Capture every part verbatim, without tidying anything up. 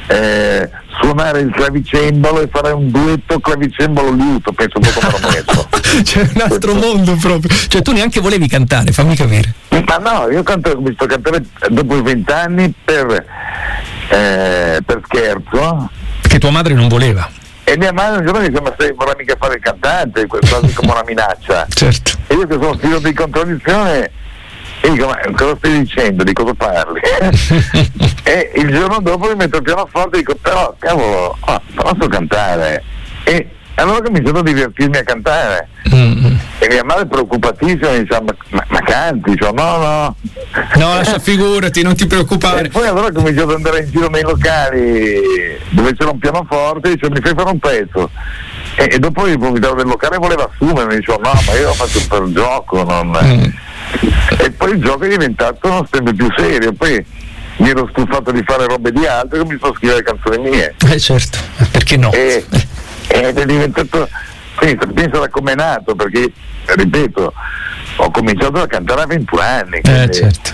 eh, suonare il clavicembalo e fare un duetto clavicembalo-liuto, penso un po' come Rometto. C'è un altro mondo proprio, cioè tu neanche volevi cantare, fammi capire. Ma no, io canto, ho cominciato a cantare dopo i vent'anni per, eh, per scherzo. Che tua madre non voleva. E mia madre un giorno mi dice: ma sei, vorrà mica fare il cantante, quasi come una minaccia. Certo. E io che sono figlio di contraddizione, e dico: ma cosa stai dicendo? Di cosa parli? E il giorno dopo mi metto il pianoforte e dico: però cavolo, oh, posso cantare. E allora ho cominciato a divertirmi a cantare. Mm-hmm. E mia madre preoccupatissima mi diceva: ma, ma, ma canti? Dicevo: no, no. No, lascia figurati, non ti preoccupare. E poi allora ho cominciato ad andare in giro nei locali dove c'era un pianoforte e dicevo: mi fai fare un pezzo. E, e dopo il proprietario del locale voleva assumermi, dicevo: no, ma io lo faccio per gioco, non. Mm. E poi il gioco è diventato sempre più serio, poi mi ero stufato di fare robe di altri e mi sono scrivere canzoni mie. Eh certo, perché no? E, ed è diventato, pensa, pensa da come è nato, perché ripeto, ho cominciato a cantare a ventuno anni. Quindi, eh certo.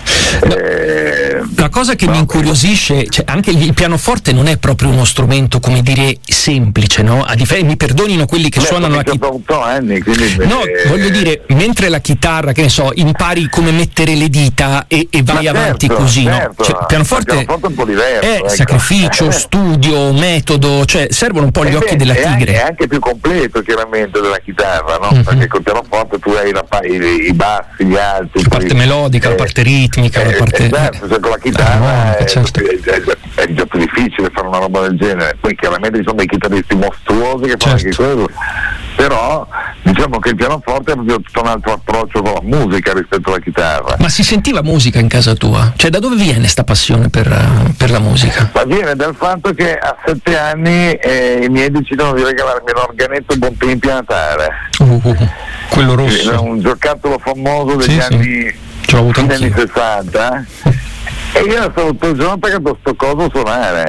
Eh, la cosa che no, mi incuriosisce, cioè anche il pianoforte non è proprio uno strumento, come dire, semplice, no? A dif- mi perdonino quelli che beh, suonano la chitarra. otto anni, quindi no, eh... voglio dire, mentre la chitarra, che ne so, impari come mettere le dita e, e vai certo, avanti così, certo. no? Cioè, il pianoforte, il pianoforte è un po' diverso, è ecco. sacrificio, studio, metodo, cioè servono un po' gli eh occhi beh, della è tigre. Anche, è anche più completo chiaramente della chitarra, no? Mm-hmm. Perché col pianoforte tu hai la, i, i bassi, gli alti, la parte poi, melodica, eh, la parte ritmica, eh, la parte esatto, cioè con la chitarra eh, è, certo. è, è, è già più difficile fare una roba del genere. Poi chiaramente ci sono dei chitarristi mostruosi che fanno certo. anche quello, però diciamo che il pianoforte ha proprio tutto un altro approccio con la musica rispetto alla chitarra. Ma si sentiva musica in casa tua? Cioè da dove viene sta passione per, per la musica? Ma viene dal fatto che a sette anni eh, i miei decidono di regalarmi l'organetto Bontempi a Natale. Uh, uh, quello rosso. Era un giocattolo famoso degli sì, anni, sì. fine anni sessanta. E io stavo tutto il giorno perché sto coso suonare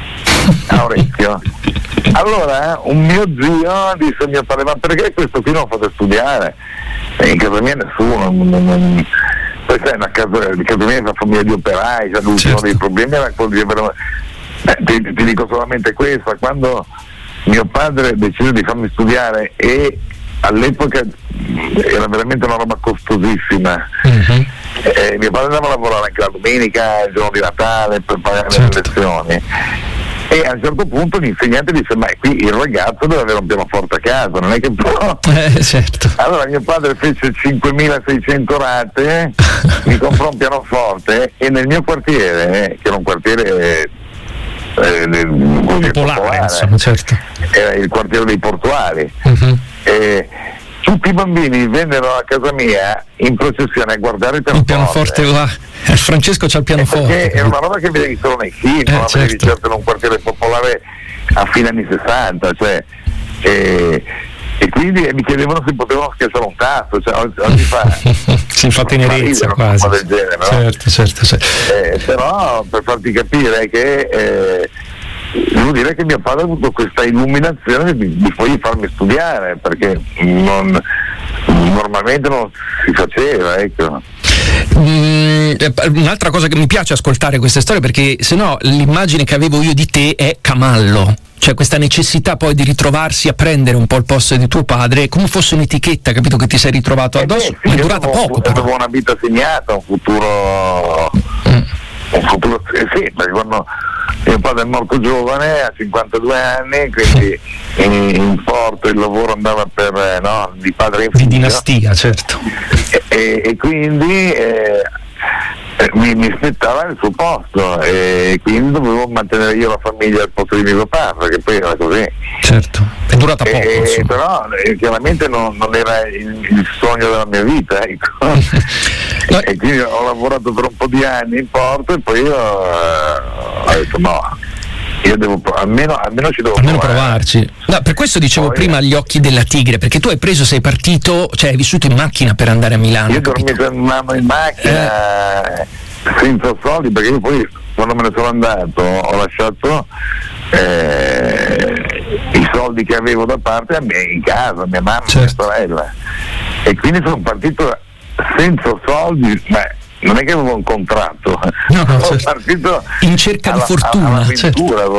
a orecchio. Allora un mio zio disse a mio padre: ma perché questo qui non lo fate studiare? E in casa mia nessuno, non, non, poi sai, una casa, in casa mia è una famiglia di operai, cioè, l'ultimo certo. dei problemi era quello di avere. Eh, ti, ti dico solamente questo: quando mio padre decise di farmi studiare, e all'epoca era veramente una roba costosissima, mm-hmm. eh, mio padre andava a lavorare anche la domenica, il giorno di Natale, per pagare certo. le lezioni, e a un certo punto l'insegnante disse: ma qui il ragazzo deve avere un pianoforte a casa, non è che può. Eh, certo. Allora mio padre fece cinquemilaseicento rate, mi comprò un pianoforte, e nel mio quartiere, che era un quartiere eh, popolare, popolare, insomma, certo. Era il quartiere dei portuali, uh-huh. e tutti i bambini vennero a casa mia in processione a guardare il pianoforte. Il pianoforte va. Eh, Francesco c'ha il pianoforte. Perché era una roba che vedevi solo nei film, eh, non la certo. vedevi certo in un quartiere popolare a fine anni sessanta, cioè, e, e quindi eh, mi chiedevano se potevano schiacciare un tasto, cioè oggi fa si fa tenerezza quasi del genere, no? certo, certo, certo. Eh, però per farti capire che eh, devo dire che mio padre ha avuto questa illuminazione di, di poi farmi studiare, perché non, normalmente non si faceva, ecco. Mm, un'altra cosa che mi piace ascoltare queste storie, perché sennò l'immagine che avevo io di te è Camallo, cioè questa necessità poi di ritrovarsi a prendere un po' il posto di tuo padre, come fosse un'etichetta, capito, che ti sei ritrovato addosso, eh beh, sì, ma è durata avevo, poco però. Avevo una vita segnata, un futuro mm. un futuro eh sì, perché quando mio padre è morto giovane, a cinquantadue anni, quindi in, in porto il lavoro andava per eh, no, di padre in figlio. Di dinastia, certo. E, e, e quindi eh, mi, mi aspettava il suo posto, e quindi dovevo mantenere io la famiglia al posto di mio papà, perché poi era così. Certo, è durata poco. E, però eh, chiaramente non, non era il, il sogno della mia vita, ecco. No. E quindi ho lavorato per un po' di anni in porto, e poi io eh, ho detto no, io devo almeno, almeno ci devo almeno provare. provarci. No, per questo dicevo poi, prima gli occhi della tigre, perché tu hai preso, sei partito, cioè hai vissuto in macchina per andare a Milano. Io dormivo in macchina eh. senza soldi, perché io poi quando me ne sono andato ho lasciato eh, i soldi che avevo da parte a me in casa, mia mamma, certo. mia sorella, e quindi sono partito senza soldi, beh, non è che avevo un contratto, no, no, sono certo. partito in cerca alla, di fortuna, all'avventura, certo.